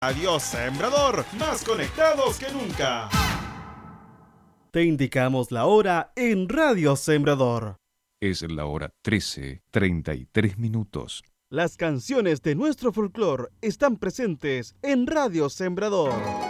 Adiós, Sembrador, más conectados que nunca. Te indicamos la hora en Radio Sembrador. Es la hora 13:33. Las canciones de nuestro folclore están presentes en Radio Sembrador.